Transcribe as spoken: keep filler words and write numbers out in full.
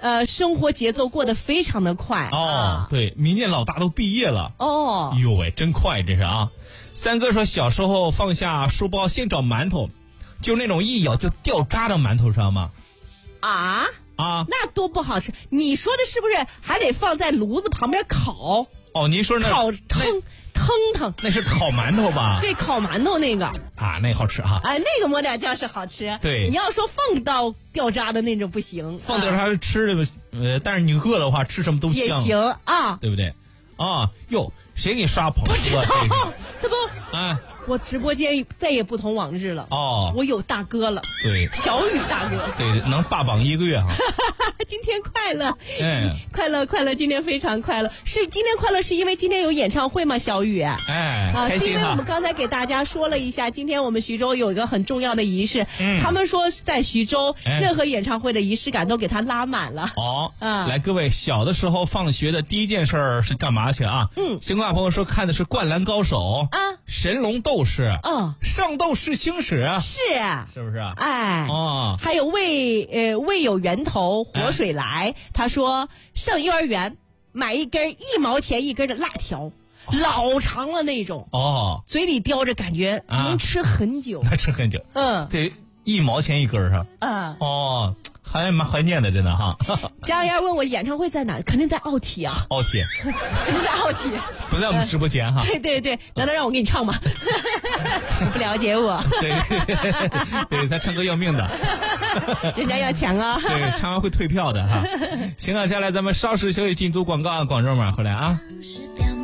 呃，生活节奏过得非常的快。 哦， 啊、 对，明年老大都毕业了。 哦， 哎呦喂，真快，这是啊！三哥说，小时候放下书包先找馒头，就那种一咬就掉渣的馒头，知道吗？ 啊啊， 那多不好吃！你说的是不是还得放在炉子旁边烤？ 哦，您说那烤腾腾腾， 那是烤馒头吧？ 对，烤馒头那个啊，那好吃哈、啊！ 哎，那个抹点酱是好吃。 对， 你要说放到掉渣的那种不行， 放掉它吃的，呃，但是你饿的话，吃什么都香， 也行啊， 对不对？啊，哟，谁给你刷捧？ 不知道，这不， 哎， 我直播间再也不同往日了。 哦， 我有大哥了， 对， 小雨大哥， 对，能霸榜一个月哈。 今天快乐， 哎， 快乐快乐，今天非常快乐。是今天快乐是因为今天有演唱会吗？小雨， 哎， 啊， 开心哈。 是因为我们刚才给大家说了一下，今天我们徐州有一个很重要的仪式， 嗯、 他们说在徐州、 哎、 任何演唱会的仪式感都给它拉满了。 哦， 啊， 来各位，小的时候放学的第一件事是干嘛去啊？ 嗯， 星光朋友说看的是《灌篮高手》 啊， 神龙斗士， 哦， 圣斗士星矢， 是是不是？ 哎， 哦， 还有未呃未有源头活水来。哎，他说上幼儿园买一根一毛钱一根的辣条，哦、老长了那种哦， 嘴里叼着，感觉能吃很久， 能、啊、吃很久。嗯，对，一毛钱一根是吧？ 嗯， 哦，还蛮怀念的，真的哈。 江燕问我演唱会在哪，肯定在奥体啊。 奥体， 肯定在奥体， 不在我们直播间哈。 对对对，难道让我给你唱吗？你不了解我。 对，对他唱歌要命的。 人家要抢啊， 对，唱完会退票的哈。行啊，接下来咱们稍事休息，进组广告啊，广州马回来啊。